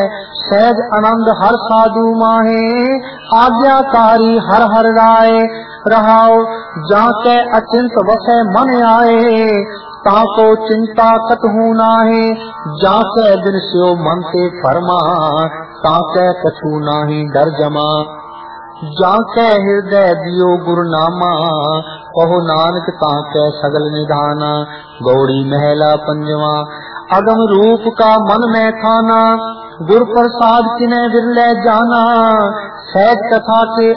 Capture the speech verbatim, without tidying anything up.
सहज आनंद हर साधु माहे, आज्ञाकारी हर हर राय। रहाओ जाके अचिंत वसै मन आए, ताको चिंता कतहु नाहे। जाके दिन स्यो मन से फरमा, ताके कछु नाही डर जमा। जाके हृदय दियो गुरनामा, कहो नानक ताके सगल निधाना। गौड़ी महला पंजवा, अगम रूप का मन में खाना, गुर प्रसाद किने विरले जाना। सहज कथा के